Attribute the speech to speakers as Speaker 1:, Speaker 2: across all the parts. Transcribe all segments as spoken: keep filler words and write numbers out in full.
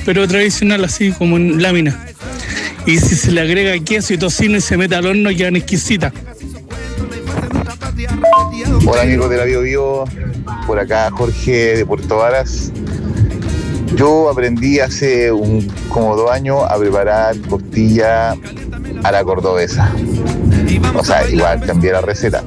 Speaker 1: pero tradicional, así como en lámina. Y si se le agrega queso y tocino y se mete al horno, quedan exquisitas.
Speaker 2: Hola amigos de la Bio Bio, por acá Jorge de Puerto Varas. Yo aprendí hace un, como dos años a preparar costilla a la cordobesa. O sea, igual cambié la receta,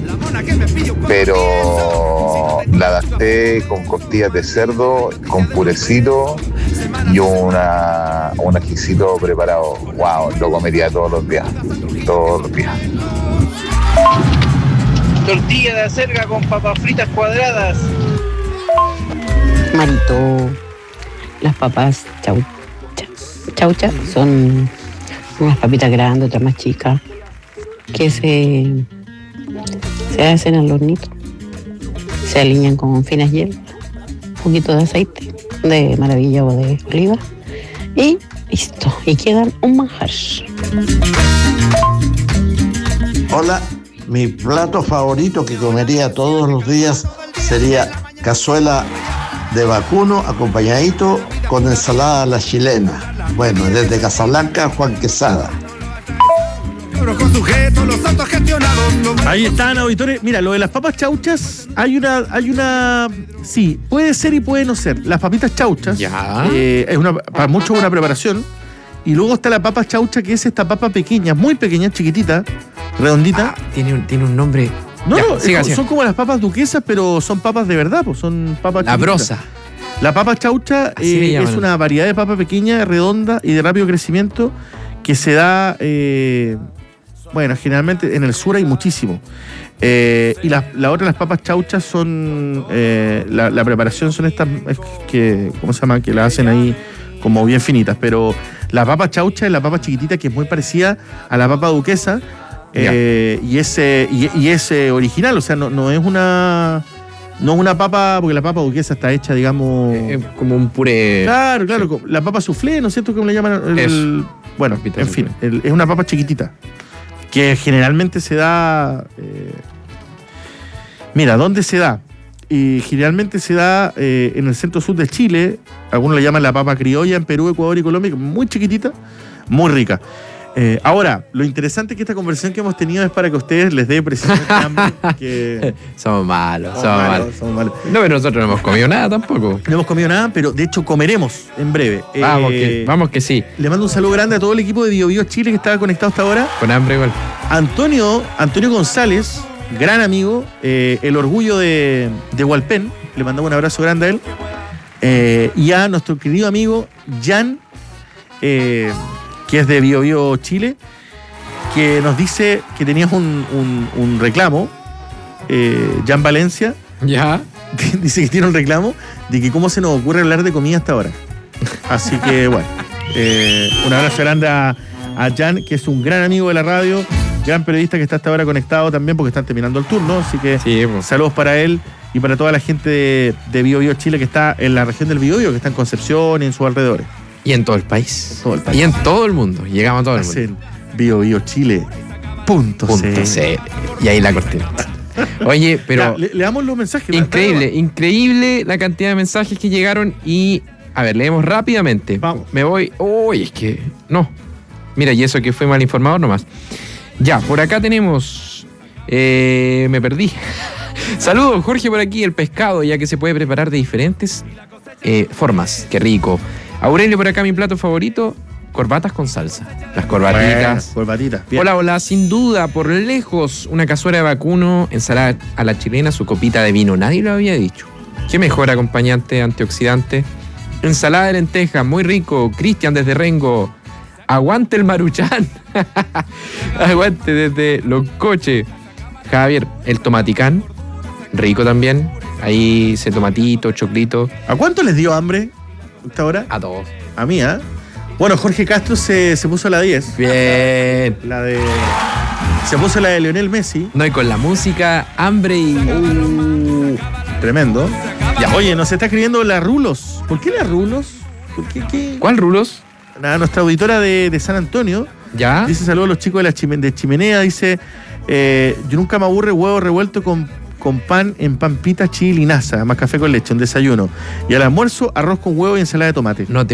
Speaker 2: pero la adapté con costillas de cerdo, con purecito y una, un ajicito preparado. Wow, lo comería todos los días, todos los días.
Speaker 3: Tortilla de acelga con papas fritas cuadradas.
Speaker 4: Marito, las papas chaucha, chaucha son unas papitas grandes, otras más chicas, que se, se hacen al hornito, se alinean con finas hierbas, un poquito de aceite de maravilla o de oliva y listo, y quedan un manjar.
Speaker 5: Hola, mi plato favorito que comería todos los días sería cazuela de vacuno acompañadito con ensalada a la chilena. Bueno, desde Casablanca, Juan Quesada.
Speaker 6: Ahí están, auditores. Mira, lo de las papas chauchas, hay una, hay una, sí, puede ser y puede no ser. Las papitas chauchas,
Speaker 7: ya.
Speaker 6: Eh, es una, para mucho una preparación. Y luego está la papa chaucha, que es esta papa pequeña, muy pequeña, chiquitita, redondita.
Speaker 7: Ah, tiene, un, tiene un nombre.
Speaker 6: No,
Speaker 7: ya,
Speaker 6: no,
Speaker 7: siga,
Speaker 6: es,
Speaker 7: siga.
Speaker 6: son como las papas duquesas, pero son papas de verdad, pues son papas
Speaker 7: La
Speaker 6: chiquititas.
Speaker 7: brosa.
Speaker 6: La papa chaucha eh, es una variedad de papa pequeña, redonda y de rápido crecimiento que se da, eh, bueno, generalmente en el sur hay muchísimo. Eh, y la, la otra, las papas chauchas son, eh, la, la preparación son estas, es que, ¿cómo se llama? Que la hacen ahí como bien finitas, pero la papa chaucha es la papa chiquitita que es muy parecida a la papa duquesa. Eh, y es, eh, y, y es eh, original, o sea, no, no es una no es una papa, porque la papa duquesa está hecha, digamos,
Speaker 7: eh, como un puré.
Speaker 6: Claro, claro, sí. La papa soufflé, ¿no es cierto? ¿Cómo le llaman? El, el, bueno, Papita en fin, el, es una papa chiquitita que generalmente se da. Eh, mira, ¿dónde se da? Y generalmente se da eh, en el centro sur de Chile. Algunos le llaman la papa criolla en Perú, Ecuador y Colombia, muy chiquitita, muy rica. Eh, ahora, lo interesante es que esta conversación que hemos tenido es para que ustedes les dé precisamente hambre. Que...
Speaker 7: somos malos, somos,
Speaker 6: somos
Speaker 7: malos,
Speaker 6: malos. Somos malos.
Speaker 7: No, pero nosotros no hemos comido nada tampoco.
Speaker 6: No hemos comido nada, pero de hecho comeremos en breve.
Speaker 7: Vamos,
Speaker 6: eh,
Speaker 7: que, vamos que sí.
Speaker 6: Le mando un saludo grande a todo el equipo de Bio Bio Chile que estaba conectado hasta ahora.
Speaker 7: Con hambre igual.
Speaker 6: Antonio, Antonio González, gran amigo, eh, el orgullo de, de Hualpén. Le mandamos un abrazo grande a él. Eh, y a nuestro querido amigo Jan, eh, que es de Bio Bio Chile, que nos dice que tenías un, un, un reclamo, eh, Jan Valencia.
Speaker 7: Ya.
Speaker 6: Dice que tiene un reclamo de que cómo se nos ocurre hablar de comida hasta ahora. Así que bueno, eh, un abrazo grande a, a Jan, que es un gran amigo de la radio, gran periodista que está hasta ahora conectado también porque están terminando el turno. Así que
Speaker 7: sí, pues.
Speaker 6: Saludos para él y para toda la gente de, de Bio Bio Chile que está en la región del Biobío, que está en Concepción y en sus alrededores.
Speaker 7: Y en todo el país.
Speaker 6: Todo el país.
Speaker 7: Y en todo el mundo. Llegamos a todo el mundo.
Speaker 6: En bio bio chile punto c l.
Speaker 7: Y ahí la cortina. Oye, pero...
Speaker 6: Ya, le, le damos los mensajes.
Speaker 7: Increíble, increíble la cantidad de mensajes que llegaron y... A ver, leemos rápidamente.
Speaker 6: Vamos.
Speaker 7: Me voy... Uy, es que... No. Mira, y eso que fue mal informado nomás. Ya, por acá tenemos... Eh, me perdí. Saludos, Jorge, por aquí. El pescado, ya que se puede preparar de diferentes eh, formas. Qué rico. Aurelio, por acá, mi plato favorito, corbatas con salsa. Las corbatitas.
Speaker 6: Bueno, corbatitas. Bien.
Speaker 7: Hola, hola, sin duda, por lejos, una cazuela de vacuno, ensalada a la chilena, su copita de vino. Nadie lo había dicho. Qué mejor acompañante antioxidante. Ensalada de lentejas, muy rico. Cristian desde Rengo. Aguante el Maruchan. Aguante desde Los Coches. Javier, el tomaticán. Rico también. Ahí ese tomatito, choclito.
Speaker 6: ¿A cuánto les dio hambre hasta ahora?
Speaker 7: A todos.
Speaker 6: A mí, ¿eh? Bueno, Jorge Castro se, se puso la diez.
Speaker 7: Bien.
Speaker 6: La de... Se puso la de Lionel Messi.
Speaker 7: No, y con la música, hambre y...
Speaker 6: Uh, tremendo. Ya. Oye, nos está escribiendo la Rulos. ¿Por qué la Rulos? ¿Por qué, qué?
Speaker 7: ¿Cuál Rulos?
Speaker 6: Nada, nuestra auditora de, de San Antonio.
Speaker 7: ¿Ya?
Speaker 6: Dice saludos a los chicos de la chimen- de Chimenea. Dice, eh, yo nunca me aburre huevo revuelto con, con pan en pampita, chile y linaza, más café con leche, un desayuno. Y al almuerzo, arroz con huevo y ensalada de tomate.
Speaker 7: No te